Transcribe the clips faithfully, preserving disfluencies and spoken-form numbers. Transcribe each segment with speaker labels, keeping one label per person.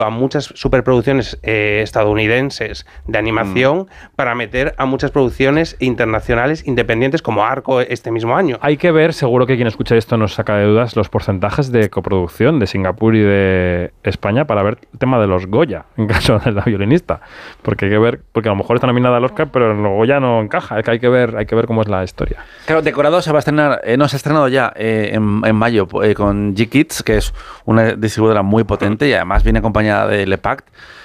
Speaker 1: a muchas superproducciones eh, estadounidenses de animación mm. para meter a muchas producciones internacionales independientes como Arco este mismo año.
Speaker 2: Hay que ver, seguro que quien escucha esto nos saca de dudas, los porcentajes de coproducción de Singapur y de España para ver el tema de los Goya, en caso de La violinista. Porque hay que ver, porque a lo mejor está nominada al Oscar, pero en los Goya no encaja. Es que hay que ver, hay que ver cómo es la historia.
Speaker 3: Claro, Decorado se va a estrenar, eh, no, se ha estrenado ya eh, en, en mayo eh, con G-Kids, que es una distribuidora muy potente y además viene acompañada de Le Pact,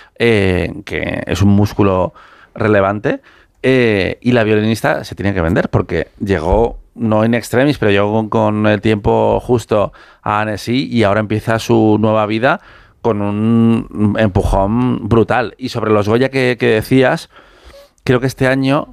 Speaker 3: eh, que es un músculo relevante, eh, y La violinista se tiene que vender porque llegó, no in extremis, pero llegó con, con el tiempo justo a Annecy y ahora empieza su nueva vida con un empujón brutal. Y sobre los Goya que, que decías, creo que este año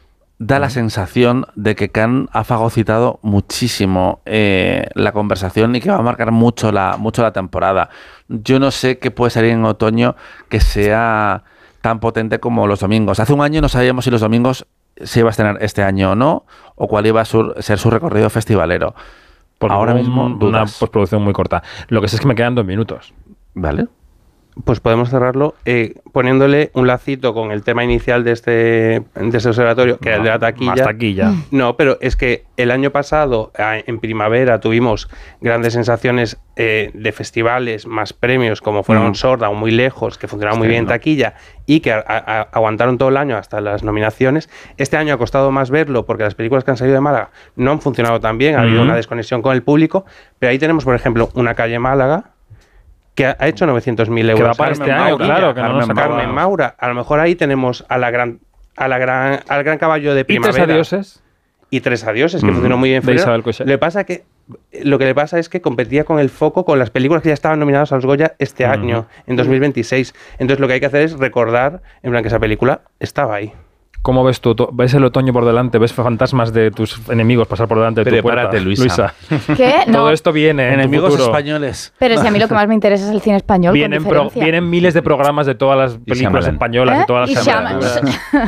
Speaker 3: da la sensación de que Cannes ha fagocitado muchísimo eh, la conversación y que va a marcar mucho la, mucho la temporada. Yo no sé qué puede salir en otoño que sea tan potente como los domingos. Hace un año no sabíamos si los domingos se iba a estrenar este año o no, o cuál iba a su, ser su recorrido festivalero.
Speaker 2: Por
Speaker 3: ahora mismo,
Speaker 2: un,
Speaker 3: dudas.
Speaker 2: Una postproducción muy corta. Lo que sé es que me quedan dos minutos.
Speaker 3: ¿Vale?
Speaker 1: Pues podemos cerrarlo eh, poniéndole un lacito con el tema inicial de este, de este observatorio, que no, era el de la taquilla.
Speaker 2: Más taquilla.
Speaker 1: No, pero es que el año pasado, en primavera, tuvimos grandes sensaciones eh, de festivales, más premios, como fueron mm. Sorda o Muy Lejos, que funcionaban muy bien en taquilla y que a, a, aguantaron todo el año hasta las nominaciones. Este año ha costado más verlo porque las películas que han salido de Málaga no han funcionado tan bien, ha mm. habido una desconexión con el público, pero ahí tenemos, por ejemplo, Una calle Málaga, que ha hecho novecientos mil euros.
Speaker 2: Que va para este año, claro. Que
Speaker 1: Carmen,
Speaker 2: no
Speaker 1: Carmen Maura. A lo mejor ahí tenemos a la gran, a la gran, al gran caballo de primavera.
Speaker 2: ¿Y Tres adioses?
Speaker 1: Y Tres adioses, que mm. funcionó muy bien. Le pasa que, lo que le pasa es que competía con el foco con las películas que ya estaban nominadas a los Goya este mm. año, en dos mil veintiséis. Entonces lo que hay que hacer es recordar, en plan, que esa película estaba ahí.
Speaker 2: ¿Cómo ves tú? ¿Ves el otoño por delante? ¿Ves fantasmas de tus enemigos pasar por delante de tu puerta?
Speaker 3: Prepárate, Luisa.
Speaker 2: Luisa.
Speaker 4: ¿Qué? No.
Speaker 2: Todo esto viene.
Speaker 3: Enemigos españoles.
Speaker 4: Pero si a mí lo que más me interesa es el cine español.
Speaker 2: Vienen, pro, vienen miles de programas de todas las películas españolas
Speaker 4: ¿Eh?
Speaker 2: y todas las
Speaker 4: candidaturas.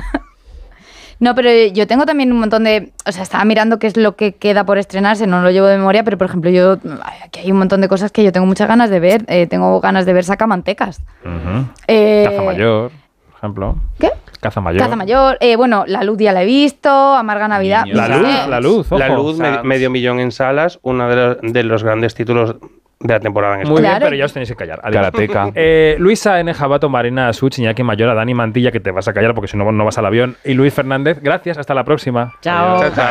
Speaker 4: No, pero yo tengo también un montón de... O sea, estaba mirando qué es lo que queda por estrenarse, no lo llevo de memoria, pero por ejemplo, yo aquí hay un montón de cosas que yo tengo muchas ganas de ver. Eh, tengo ganas de ver Sacamantecas.
Speaker 2: Uh-huh.
Speaker 4: eh,
Speaker 2: Caza Mayor, por ejemplo.
Speaker 4: ¿Qué?
Speaker 2: Caza Mayor.
Speaker 4: Caza Mayor. Eh, bueno, La Luz ya la he visto, Amarga Navidad.
Speaker 2: La Luz, eh, La Luz, ojo.
Speaker 1: La Luz, me, medio millón en salas, uno de los, de los grandes títulos de la temporada en España.
Speaker 2: Muy
Speaker 4: claro.
Speaker 2: bien, pero ya os tenéis que callar. Adiós.
Speaker 3: Karateka.
Speaker 2: Eh, Luisa N. Jabato, Marina Such, Iñaki Mayora, Dani Mantilla, que te vas a callar porque si no, no vas al avión. Y Luis Fernández, gracias. Hasta la próxima.
Speaker 4: Chao.
Speaker 1: Chao, chao.